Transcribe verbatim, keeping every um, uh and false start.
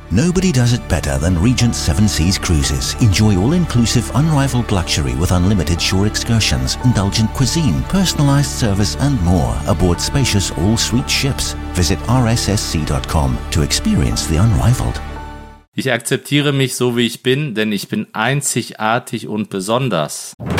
Nobody does it better than Regent Seven Seas Cruises. Enjoy all-inclusive, unrivaled luxury with unlimited shore excursions, indulgent cuisine, personalized service and more aboard spacious all-suite ships. Visit r s s c dot com to experience the unrivaled. Ich akzeptiere mich so, wie ich bin, denn ich bin einzigartig und besonders.